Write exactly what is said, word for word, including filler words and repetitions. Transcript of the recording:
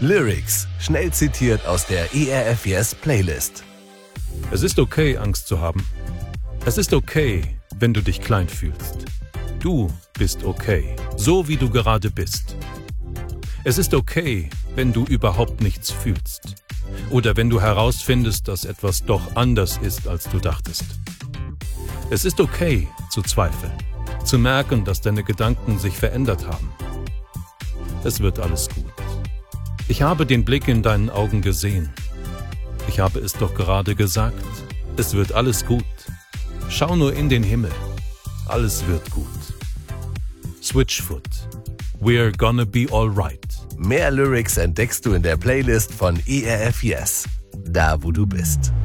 Lyrics, schnell zitiert aus der E R F Yes Playlist. Es ist okay, Angst zu haben. Es ist okay, wenn du dich klein fühlst. Du bist okay, so wie du gerade bist. Es ist okay, wenn du überhaupt nichts fühlst. Oder wenn du herausfindest, dass etwas doch anders ist, als du dachtest. Es ist okay, zu zweifeln, zu merken, dass deine Gedanken sich verändert haben. Es wird alles gut. Ich habe den Blick in deinen Augen gesehen. Ich habe es doch gerade gesagt. Es wird alles gut. Schau nur in den Himmel. Alles wird gut. Switchfoot. We're gonna be alright. Mehr Lyrics entdeckst du in der Playlist von E R F Yes. Da, wo du bist.